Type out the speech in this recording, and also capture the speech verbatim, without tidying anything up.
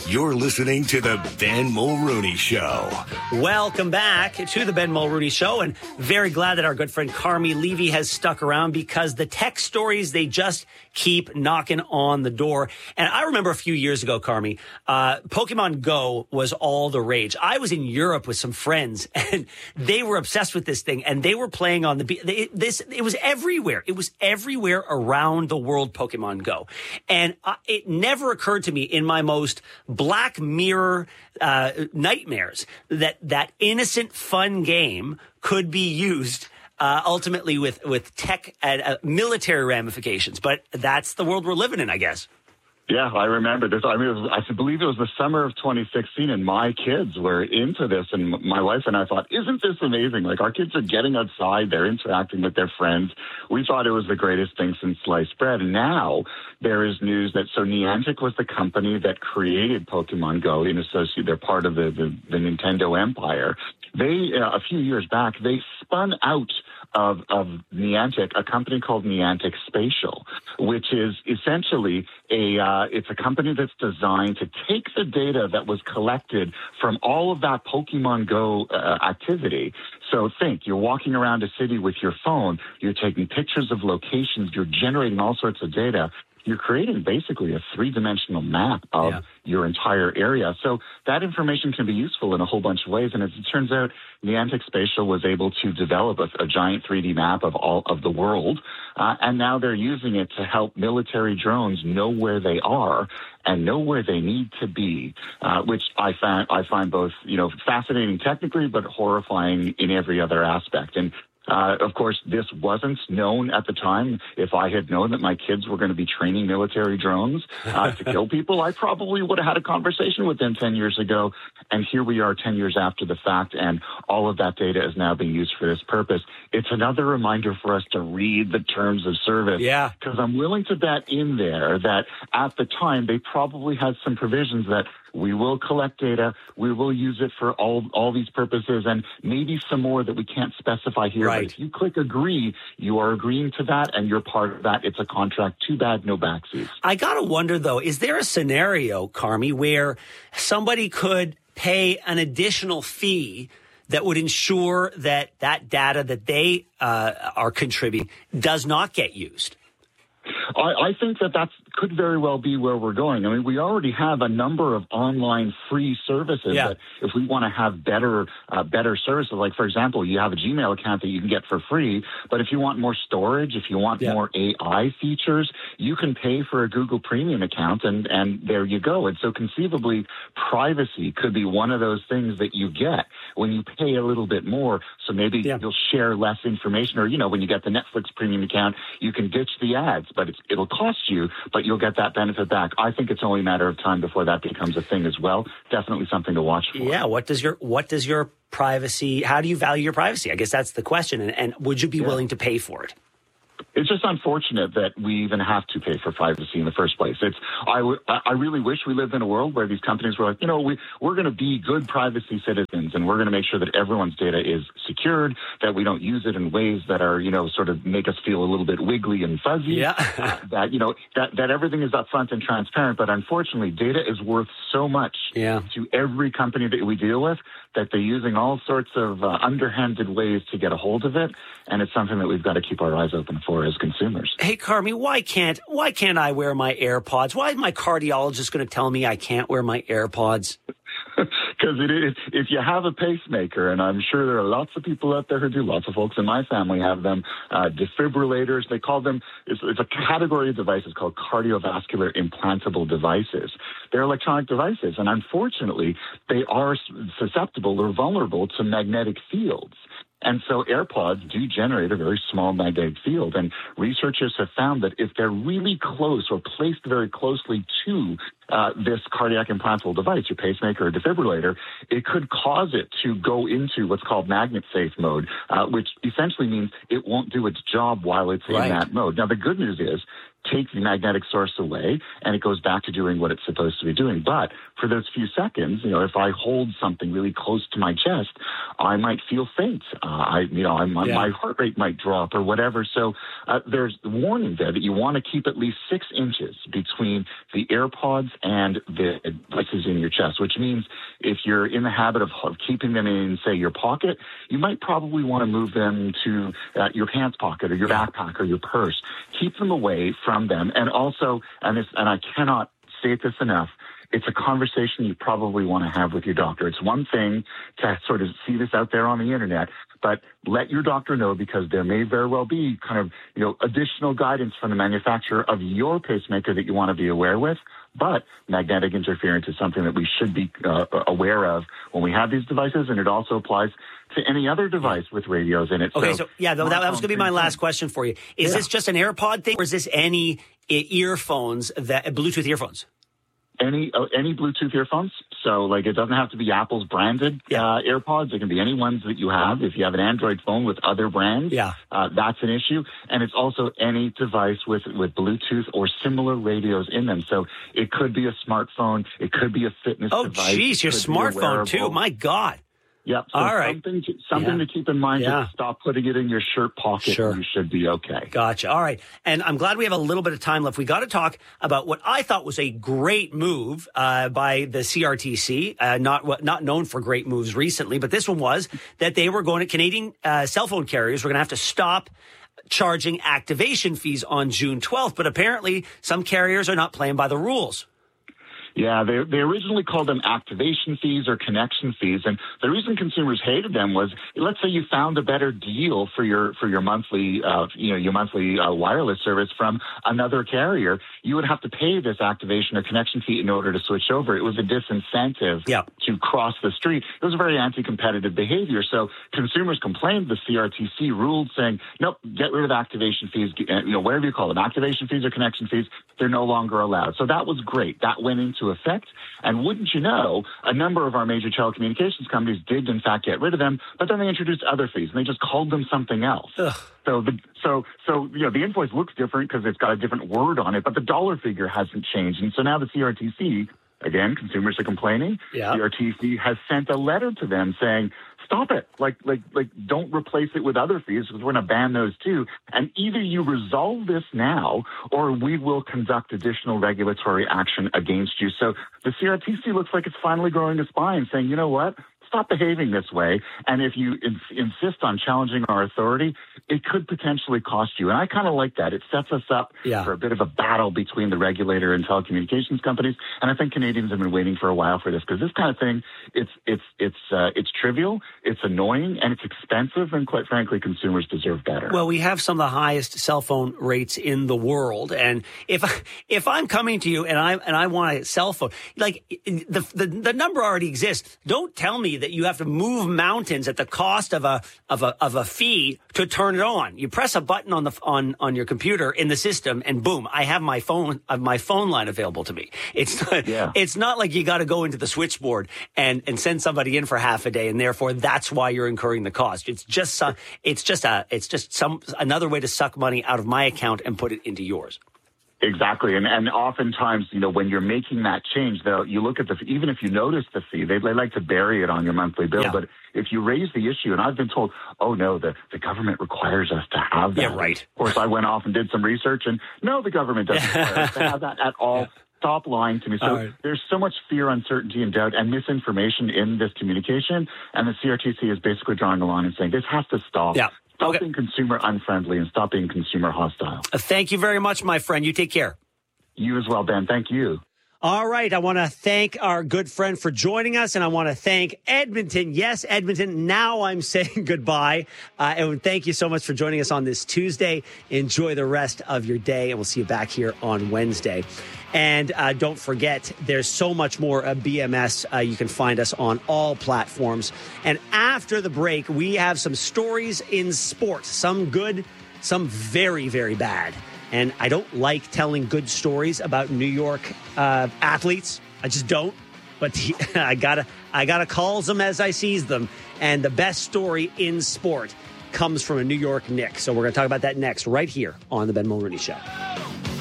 You're listening to the Ben Mulrooney Show. Welcome back to the Ben Mulrooney Show, and very glad that our good friend Carmi Levy has stuck around because the tech stories, they just keep knocking on the door. And I remember a few years ago, Carmi, uh, Pokemon Go was all the rage. I was in Europe with some friends, and they were obsessed with this thing, and they were playing on the be- they, this. It was everywhere. It was everywhere around the world. Pokemon Go, and uh, it never occurred to me in my most Black Mirror uh, nightmares that that innocent, fun game could be used uh, ultimately with with tech and uh, military ramifications. But that's the world we're living in, I guess. Yeah, I remember this. I mean, it was, I believe it was the summer of twenty sixteen, and my kids were into this. And my wife and I thought, isn't this amazing? Like, our kids are getting outside. They're interacting with their friends. We thought it was the greatest thing since sliced bread. And now there is news that, so Niantic was the company that created Pokemon Go in association. They're part of the, the, the Nintendo empire. They, uh, a few years back, they spun out of, of Niantic, a company called Niantic Spatial, which is essentially a, uh, it's a company that's designed to take the data that was collected from all of that Pokemon Go uh, activity. So think, you're walking around a city with your phone, you're taking pictures of locations, you're generating all sorts of data. You're creating basically a three-dimensional map of yeah. your entire area. So that information can be useful in a whole bunch of ways. And as it turns out, Niantic Spatial was able to develop a, a giant three D map of all of the world. Uh, and now they're using it to help military drones know where they are and know where they need to be, uh, which I find, I find both, you know, fascinating technically, but horrifying in every other aspect. And Uh, of course, this wasn't known at the time. If I had known that my kids were going to be training military drones uh, to kill people, I probably would have had a conversation with them ten years ago. And here we are ten years after the fact, and all of that data is now being used for this purpose. It's another reminder for us to read the terms of service. Yeah. Because I'm willing to bet in there that at the time, they probably had some provisions that we will collect data, we will use it for all all these purposes, and maybe some more that we can't specify here. Right. But if you click agree, you are agreeing to that, and you're part of that. It's a contract. Too bad, no backseats. I got to wonder, though, is there a scenario, Carmi, where somebody could pay an additional fee that would ensure that that data that they uh, are contributing does not get used? I, I think that that could very well be where we're going. I mean, we already have a number of online free services yeah. that if we want to have better uh, better services, like, for example, you have a Gmail account that you can get for free, but if you want more storage, if you want yeah. more A I features, you can pay for a Google Premium account, and, and there you go. And so conceivably, privacy could be one of those things that you get when you pay a little bit more. So maybe yeah. you'll share less information, or, you know, when you get the Netflix Premium account, you can ditch the ads, but it's, it'll cost you, but you'll get that benefit back. I think it's only a matter of time before that becomes a thing as well. Definitely something to watch for. Yeah. What does your, what does your privacy, how do you value your privacy? I guess that's the question. And, and would you be yeah. willing to pay for it? It's just unfortunate that we even have to pay for privacy in the first place. It's I, w- I really wish we lived in a world where these companies were like, you know, we, we're going to be good privacy citizens, and we're going to make sure that everyone's data is secured, that we don't use it in ways that are, you know, sort of make us feel a little bit wiggly and fuzzy, yeah. uh, that, you know, that, that everything is upfront and transparent. But unfortunately, data is worth so much yeah. to every company that we deal with that they're using all sorts of uh, underhanded ways to get a hold of it. And it's something that we've got to keep our eyes open for as consumers. Hey, Carmi, why can't why can't I wear my AirPods? Why is my cardiologist going to tell me I can't wear my AirPods? Because it is, if you have a pacemaker, and I'm sure there are lots of people out there who do, lots of folks in my family have them, uh, defibrillators, they call them, it's, it's a category of devices called cardiovascular implantable devices. They're electronic devices, and unfortunately, they are susceptible or vulnerable to magnetic fields. And so AirPods do generate a very small magnetic field. And researchers have found that if they're really close or placed very closely to uh, this cardiac implantable device, your pacemaker or defibrillator, it could cause it to go into what's called magnet safe mode, uh, which essentially means it won't do its job while it's right. in that mode. Now, the good news is take the magnetic source away, and it goes back to doing what it's supposed to be doing. But for those few seconds, you know, if I hold something really close to my chest, I might feel faint. Uh, I, you know, I'm, yeah. my heart rate might drop or whatever. So uh, there's the warning there that you want to keep at least six inches between the AirPods and the devices in your chest, which means if you're in the habit of, of keeping them in, say, your pocket, you might probably want to move them to uh, your pants pocket or your backpack or your purse. Keep them away from them. And also, and, this, and I cannot state this enough, it's a conversation you probably want to have with your doctor. It's one thing to sort of see this out there on the internet, but let your doctor know, because there may very well be kind of, you know, additional guidance from the manufacturer of your pacemaker that you want to be aware with. But magnetic interference is something that we should be uh, aware of when we have these devices, and it also applies to any other device with radios in it. Okay, so, so yeah, that, that was going to be my last question for you. Is yeah. this just an AirPod thing, or is this any earphones, that Bluetooth earphones? Any uh, any Bluetooth earphones. So, like, it doesn't have to be Apple's branded yeah. uh, AirPods. It can be any ones that you have. If you have an Android phone with other brands, yeah. uh, that's an issue. And it's also any device with, with Bluetooth or similar radios in them. So it could be a smartphone. It could be a fitness oh, device. Oh, geez, your smartphone, too. My God. Yep. So All right. Something, to, something yeah. to keep in mind. Yeah. To stop putting it in your shirt pocket. Sure. And you should be okay. Gotcha. All right. And I'm glad we have a little bit of time left. We got to talk about what I thought was a great move uh, by the C R T C. Uh, not not known for great moves recently, but this one was that they were going to Canadian uh, cell phone carriers were going to have to stop charging activation fees on June twelfth. But apparently, some carriers are not playing by the rules. Yeah, they they originally called them activation fees or connection fees, and the reason consumers hated them was, let's say you found a better deal for your for your monthly uh, you know your monthly uh, wireless service from another carrier, you would have to pay this activation or connection fee in order to switch over. It was a disincentive yeah. to cross the street. It was a very anti-competitive behavior. So consumers complained. The C R T C ruled, saying, nope, get rid of activation fees. You know, whatever you call them, activation fees or connection fees, they're no longer allowed. So that was great. That went into effect. And wouldn't you know, a number of our major telecommunications companies did, in fact, get rid of them, but then they introduced other fees, and they just called them something else. Ugh. So, the, so, so you know, the invoice looks different because it's got a different word on it, but the dollar figure hasn't changed. And so now the C R T C, again, consumers are complaining. Yeah. C R T C has sent a letter to them saying, stop it. Like, like, like, don't replace it with other fees, because we're going to ban those too. And either you resolve this now, or we will conduct additional regulatory action against you. So the C R T C looks like it's finally growing a spine, saying, you know what? Stop behaving this way. And if you ins- insist on challenging our authority, it could potentially cost you. And I kind of like that. It sets us up yeah. for a bit of a battle between the regulator and telecommunications companies. And I think Canadians have been waiting for a while for this, because this kind of thing, it's it's it's uh, it's trivial, it's annoying, and it's expensive. And quite frankly, consumers deserve better. Well, we have some of the highest cell phone rates in the world, and if if I'm coming to you and I and I want a cell phone, like the the, the number already exists. Don't tell me that you have to move mountains at the cost of a of a of a fee to turn it on. You press a button on the on on your computer in the system, and boom, I have my phone uh, my phone line available to me. It's not, yeah. it's not like you got to go into the switchboard and and send somebody in for half a day, and therefore that's why you're incurring the cost. It's just some, it's just a it's just some another way to suck money out of my account and put it into yours. Exactly. And and oftentimes, you know, when you're making that change, though, you look at the, even if you notice the fee, they, they like to bury it on your monthly bill. Yeah. But if you raise the issue, and I've been told, oh, no, the, the government requires us to have that. Yeah, right. Of course, I went off and did some research, and no, the government doesn't require us to have that at all. Yeah. Stop lying to me. So right. there's so much fear, uncertainty, and doubt and misinformation in this communication. And the C R T C is basically drawing a line and saying this has to stop. Yeah. Stop okay. being consumer unfriendly and stop being consumer hostile. Uh, thank you very much, my friend. You take care. You as well, Ben. Thank you. All right. I want to thank our good friend for joining us, and I want to thank Edmonton. Yes, Edmonton. Now I'm saying goodbye. Uh, and thank you so much for joining us on this Tuesday. Enjoy the rest of your day, and we'll see you back here on Wednesday. And uh, don't forget, there's so much more of B M S. Uh, you can find us on all platforms. And after the break, we have some stories in sports, some good, some very, very bad. And I don't like telling good stories about New York uh, athletes. I just don't. But he, I gotta, I gotta call them as I sees them. And the best story in sport comes from a New York Knick. So we're gonna talk about that next, right here on the Ben Mulrooney Show.